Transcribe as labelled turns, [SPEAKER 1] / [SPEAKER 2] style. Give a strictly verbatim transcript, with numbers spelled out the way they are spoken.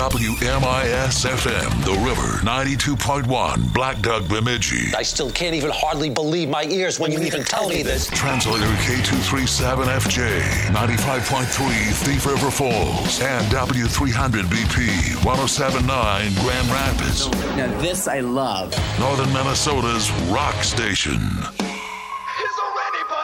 [SPEAKER 1] W M I S F M, The River, ninety-two point one, Black Duck, Bemidji.
[SPEAKER 2] I still can't even hardly believe my ears when you even tell me this.
[SPEAKER 1] Translator K two thirty-seven F J, ninety-five point three, Thief River Falls, and W three hundred B P, one oh seven point nine, Grand Rapids.
[SPEAKER 3] Now this I love.
[SPEAKER 1] Northern Minnesota's rock station.